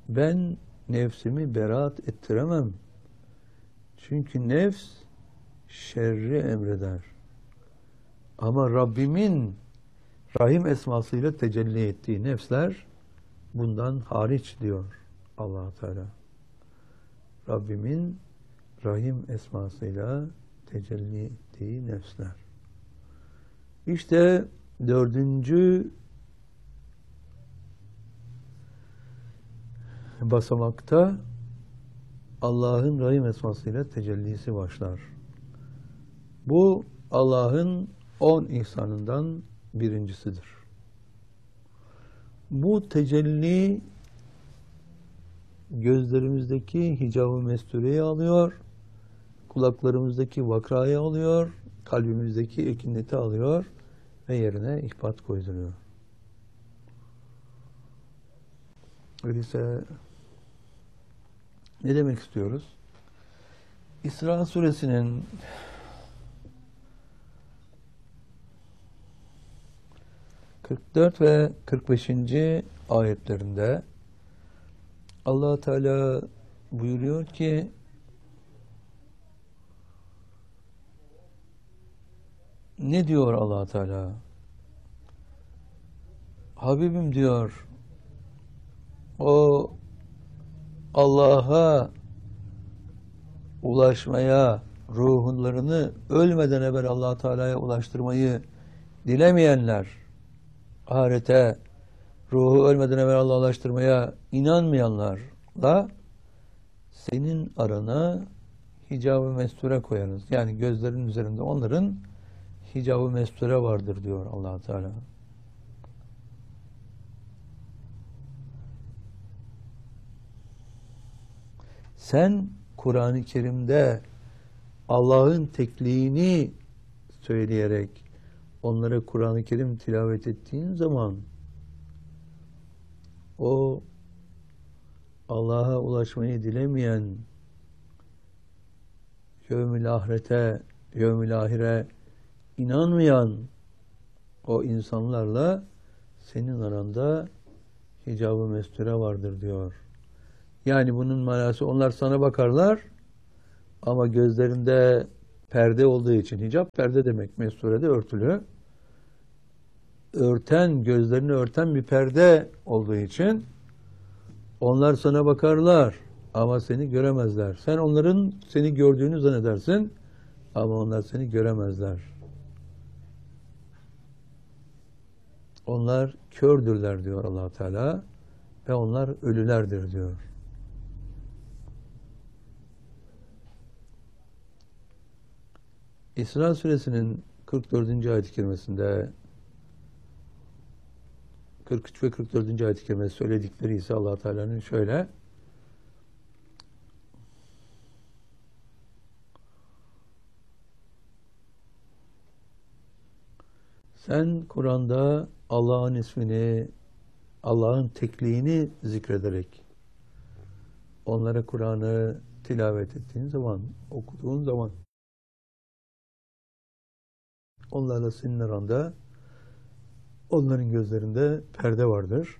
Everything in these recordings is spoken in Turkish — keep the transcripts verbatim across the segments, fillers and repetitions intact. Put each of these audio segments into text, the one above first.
ben nefsimi beraat ettiremem. Çünkü nefs şerri emreder. Ama Rabbimin Rahim esmasıyla tecelli ettiği nefsler bundan hariç diyor Allah Teala. Rabbimin Rahim esmasıyla tecelli ettiği nefsler. İşte dördüncü basamakta Allah'ın Rahim esmasıyla tecellisi başlar. Bu Allah'ın on ihsanından birincisidir. Bu tecelli gözlerimizdeki hicab-ı mestureyi alıyor, kulaklarımızdaki vakrayı alıyor, kalbimizdeki ekineti alıyor ve yerine ihbat koyduruyor. Öyleyse ne demek istiyoruz? İsra suresinin kırk dört ve kırk beşinci ayetlerinde Allah Teala buyuruyor ki ne diyor Allah Teala? Habibim diyor, o Allah'a ulaşmaya, ruhlarını ölmeden evvel Allah Teala'ya ulaştırmayı dilemeyenler, ahirete ruhu ölmeden evvel Allah'a ulaştırmaya inanmayanlarla senin arana hicab-ı mesture koyarız. Yani gözlerin üzerinde onların hicab-ı mesture vardır diyor Allah Teala. Sen Kur'an-ı Kerim'de Allah'ın tekliğini söyleyerek onlara Kur'an-ı Kerim tilavet ettiğin zaman o Allah'a ulaşmayı dilemeyen, yevmil ahirete, yevmil ahire inanmayan o insanlarla senin aranda hicab-ı mesture vardır diyor. Yani bunun manası onlar sana bakarlar ama gözlerinde perde olduğu için, hicap perde demek, mesturede örtülü. Örten, gözlerini örten bir perde olduğu için onlar sana bakarlar ama seni göremezler. Sen onların seni gördüğünü zannedersin ama onlar seni göremezler. Onlar kördürler diyor Allah Teala ve onlar ölülerdir diyor. İsra suresinin kırk dördüncü ayet-i kerimesinde kırk üç ve kırk dördüncü ayet-i kerimesi söyledikleri ise Allah Teala'nın şöyle: sen Kur'an'da Allah'ın ismini, Allah'ın tekliğini zikrederek onlara Kur'an'ı tilavet ettiğin zaman, okuduğun zaman onlarla senin aranda onların gözlerinde perde vardır.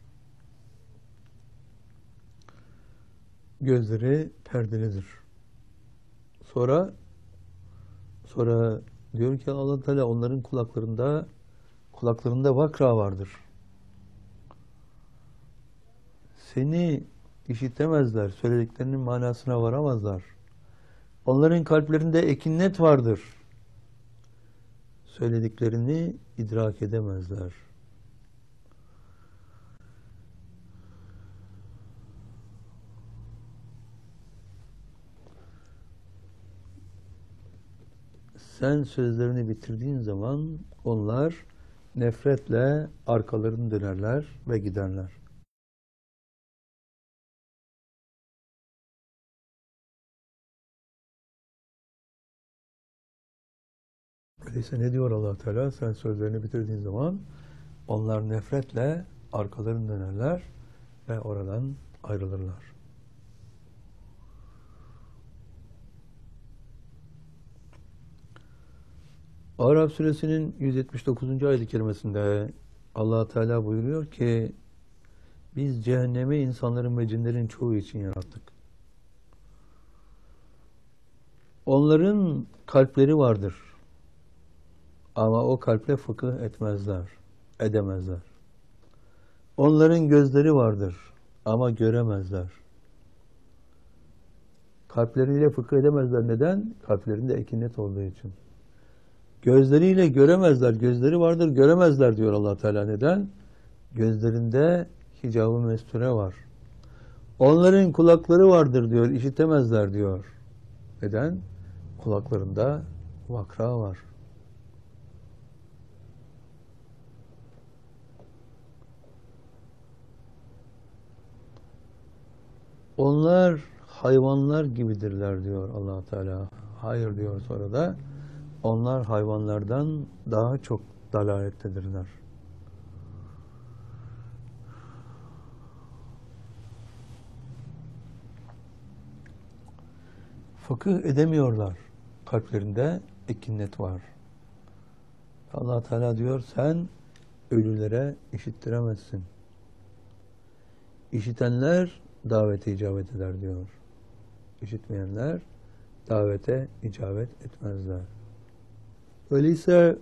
Gözleri perdelidir. Sonra sonra diyor ki Allah Teala onların kulaklarında kulaklarında vakra vardır. Seni işitemezler, söylediklerinin manasına varamazlar. Onların kalplerinde ekinnet vardır. Söylediklerini idrak edemezler. Sen sözlerini bitirdiğin zaman onlar nefretle arkalarını dönerler ve giderler. Öyleyse ne diyor Allah Teala? Sen sözlerini bitirdiğin zaman onlar nefretle arkalarını dönerler ve oradan ayrılırlar. Araf suresinin yüz yetmiş dokuzuncu ayet-i kerimesinde Allah Teala buyuruyor ki Biz cehennemi insanların ve cinlerin çoğu için yarattık. Onların kalpleri vardır. Ama o kalple fıkıh etmezler, edemezler. Onların gözleri vardır. Ama göremezler. Kalpleriyle fıkıh edemezler. Neden? Kalplerinde ekinet olduğu için. Gözleriyle göremezler. Gözleri vardır, göremezler diyor Allah Teala. Neden? Gözlerinde hicab-ı mesture var. Onların kulakları vardır diyor, işitemezler diyor. Neden? Kulaklarında vakra var. Onlar hayvanlar gibidirler diyor Allah Teala. Hayır diyor sonra da. Onlar hayvanlardan daha çok dalalettedirler. Fıkıh edemiyorlar. Kalplerinde ekinnet var. Allah Teala diyor sen ölülere işittiremezsin. İşitenler davete icabet eder diyor. İşitmeyenler davete icabet etmezler. Öyleyse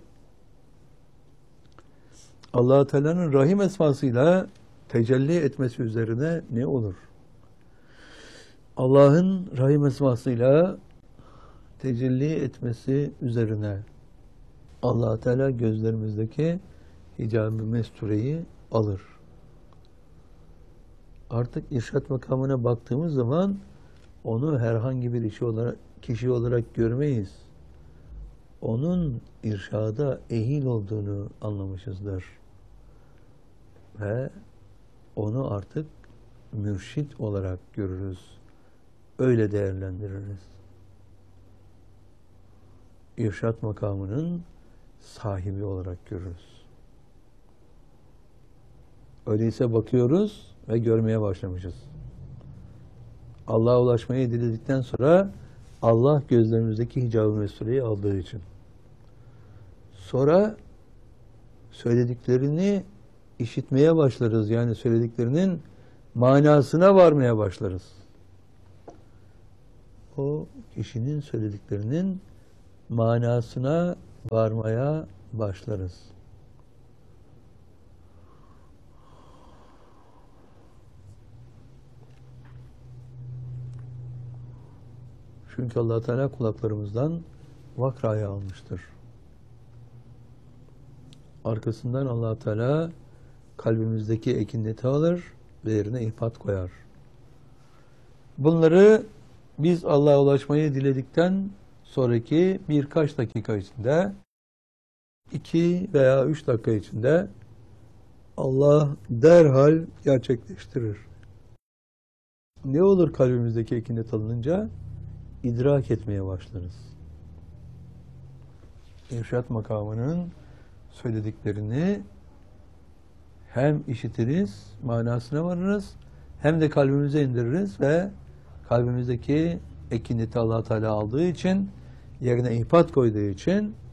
Allah Teala'nın Rahim esmasıyla tecelli etmesi üzerine ne olur? Allah'ın Rahim esmasıyla tecelli etmesi üzerine Allah Teala gözlerimizdeki hicab-ı mestureyi alır. Artık irşat makamına baktığımız zaman onu herhangi bir işi olarak, kişi olarak görmeyiz. Onun irşada ehil olduğunu anlamışızdır. Ve onu artık mürşit olarak görürüz. Öyle değerlendiririz. İrşat makamının sahibi olarak görürüz. Öyleyse bakıyoruz ve görmeye başlamışız. Allah'a ulaşmayı diledikten sonra Allah gözlerimizdeki hicab-ı mesureyi aldığı için. Sonra söylediklerini işitmeye başlarız. Yani söylediklerinin manasına varmaya başlarız. O kişinin söylediklerinin manasına varmaya başlarız. Çünkü Allah Teala kulaklarımızdan vakrayı almıştır. Arkasından Allah Teala kalbimizdeki ekineti alır ve yerine ihpat koyar. Bunları biz Allah'a ulaşmayı diledikten sonraki birkaç dakika içinde, iki veya üç dakika içinde Allah derhal gerçekleştirir. Ne olur kalbimizdeki ekinet alınınca? İdrak etmeye başlarız. İrşat makamının söylediklerini hem işitiriz, manasına varırız, hem de kalbimize indiririz ve kalbimizdeki ekineti Allah Teala aldığı için, yerine ihpat koyduğu için